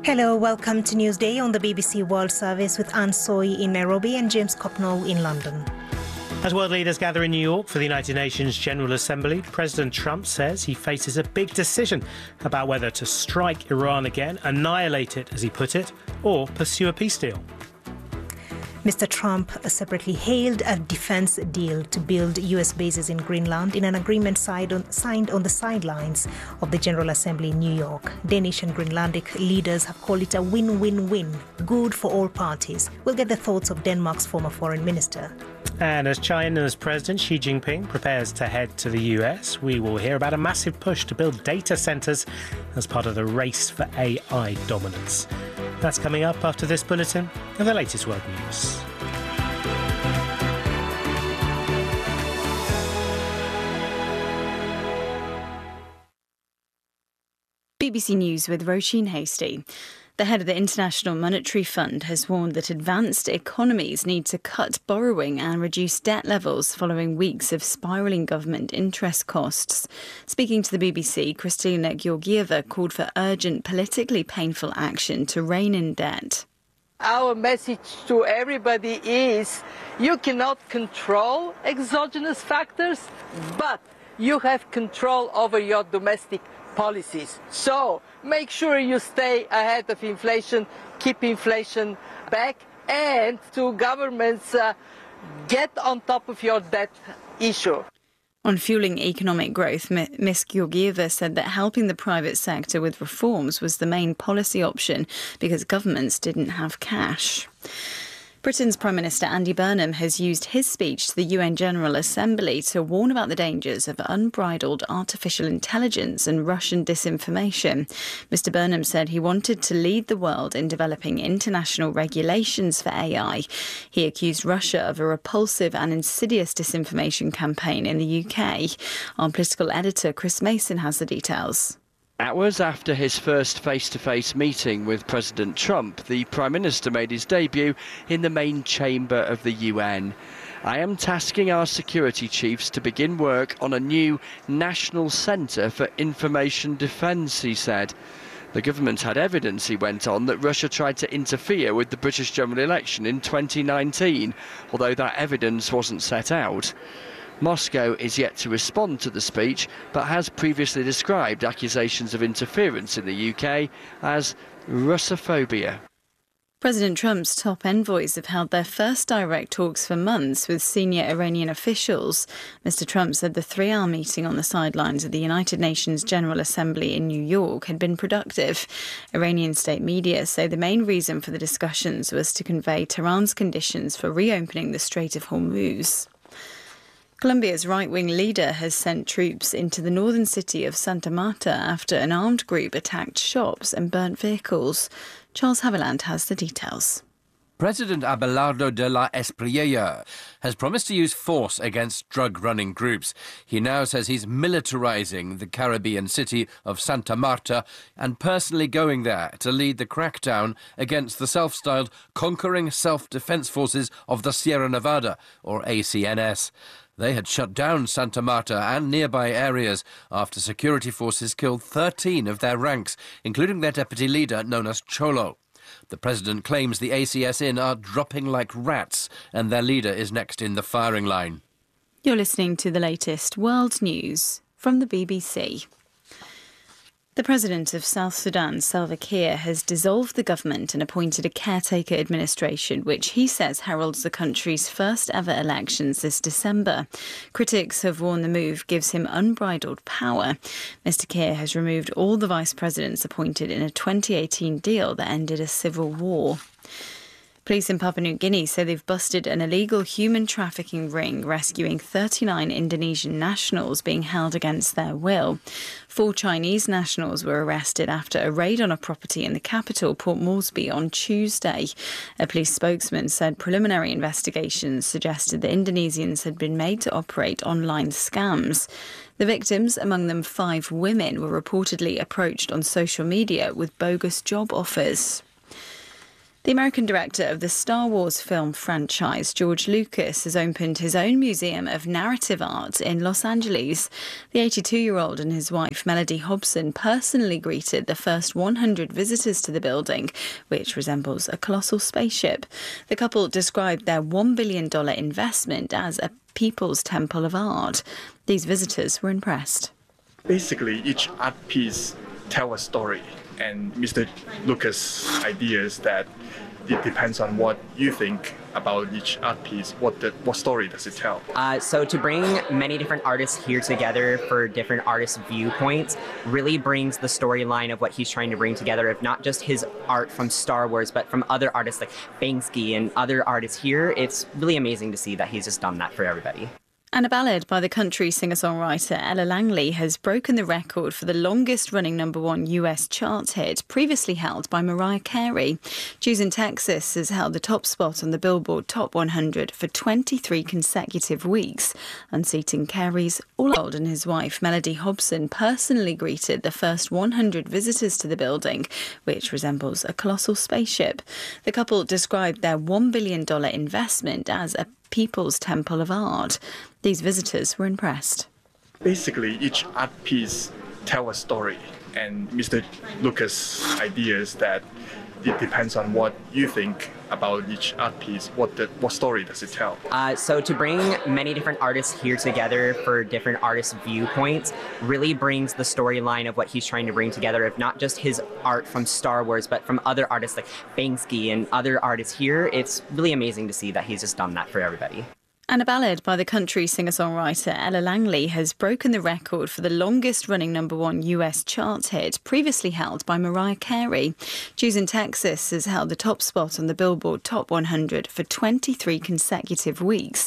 Hello, welcome to Newsday on the BBC World Service with Anne Soy in Nairobi and James Copnall in London. As world leaders gather in New York for the United Nations General Assembly, President Trump says he faces a big decision about whether to strike Iran again, annihilate it, as he put it, or pursue a peace deal. Mr. Trump separately hailed a defense deal to build US bases in Greenland in an agreement signed on the sidelines of the General Assembly in New York. Danish and Greenlandic leaders have called it a win-win-win, good for all parties. We'll get the thoughts of Denmark's former foreign minister. And as China's President Xi Jinping prepares to head to the US, we will hear about a massive push to build data centres as part of the race for AI dominance. That's coming up after this bulletin of the latest world news. BBC News with Roisin Hasty. The head of the International Monetary Fund has warned that advanced economies need to cut borrowing and reduce debt levels following weeks of spiralling government interest costs. Speaking to the BBC, Kristalina Georgieva called for urgent, politically painful action to rein in debt. Our message to everybody is you cannot control exogenous factors, but you have control over your domestic policies. So make sure you stay ahead of inflation, keep inflation back, and to governments, get on top of your debt issue. On fueling economic growth, Ms. Georgieva said that helping the private sector with reforms was the main policy option because governments didn't have cash. Britain's Prime Minister Andy Burnham has used his speech to the UN General Assembly to warn about the dangers of unbridled artificial intelligence and Russian disinformation. Mr. Burnham said he wanted to lead the world in developing international regulations for AI. He accused Russia of a repulsive and insidious disinformation campaign in the UK. Our political editor Chris Mason has the details. Hours after his first face-to-face meeting with President Trump, the Prime Minister made his debut in the main chamber of the UN. I am tasking our security chiefs to begin work on a new National Centre for Information Defence, he said. The government had evidence, he went on, that Russia tried to interfere with the British general election in 2019, although that evidence wasn't set out. Moscow is yet to respond to the speech, but has previously described accusations of interference in the UK as Russophobia. President Trump's top envoys have held their first direct talks for months with senior Iranian officials. Mr. Trump said the three-hour meeting on the sidelines of the United Nations General Assembly in New York had been productive. Iranian state media say the main reason for the discussions was to convey Tehran's conditions for reopening the Strait of Hormuz. Colombia's right-wing leader has sent troops into the northern city of Santa Marta after an armed group attacked shops and burnt vehicles. Charles Haviland has the details. President Abelardo de la Espriella has promised to use force against drug-running groups. He now says he's militarizing the Caribbean city of Santa Marta and personally going there to lead the crackdown against the self-styled Conquering Self-Defense Forces of the Sierra Nevada, or ACNS. They had shut down Santa Marta and nearby areas after security forces killed 13 of their ranks, including their deputy leader known as Cholo. The president claims the ACSN are dropping like rats and their leader is next in the firing line. You're listening to the latest world news from the BBC. The president of South Sudan, Salva Kiir, has dissolved the government and appointed a caretaker administration, which he says heralds the country's first ever elections this December. Critics have warned the move gives him unbridled power. Mr. Kiir has removed all the vice presidents appointed in a 2018 deal that ended a civil war. Police in Papua New Guinea say they've busted an illegal human trafficking ring, rescuing 39 Indonesian nationals being held against their will. 4 Chinese nationals were arrested after a raid on a property in the capital, Port Moresby, on Tuesday. A police spokesman said preliminary investigations suggested the Indonesians had been made to operate online scams. The victims, among them 5 women, were reportedly approached on social media with bogus job offers. The American director of the Star Wars film franchise, George Lucas, has opened his own museum of narrative art in Los Angeles. The 82-year-old and his wife, Melody Hobson, personally greeted the first 100 visitors to the building, which resembles a colossal spaceship. The couple described their $1 billion investment as a people's temple of art. These visitors were impressed. Basically, each art piece tells a story, and Mr. Lucas' idea is that it depends on what you think about each art piece. What story does it tell? So to bring many different artists here together for different artist viewpoints really brings the storyline of what he's trying to bring together, of not just his art from Star Wars, but from other artists like Banksy and other artists here. It's really amazing to see that he's just done that for everybody. And a ballad by the country singer-songwriter Ella Langley has broken the record for the longest-running #1 US chart hit, previously held by Mariah Carey. Jews in Texas has held the top spot on the Billboard Top 100 for 23 consecutive weeks, unseating Carey's All-Old, and his wife Melody Hobson personally greeted the first 100 visitors to the building, which resembles a colossal spaceship. The couple described their $1 billion investment as a people's temple of art. These visitors were impressed. Basically, each art piece tells a story, and Mr. Lucas' idea is that it depends on what you think about each art piece. What story does it tell? So to bring many different artists here together for different artist viewpoints really brings the storyline of what he's trying to bring together, of not just his art from Star Wars, but from other artists like Banksy and other artists here. It's really amazing to see that he's just done that for everybody. And a ballad by the country singer-songwriter Ella Langley has broken the record for the longest-running #1 US chart hit, previously held by Mariah Carey. Jews in Texas has held the top spot on the Billboard Top 100 for 23 consecutive weeks,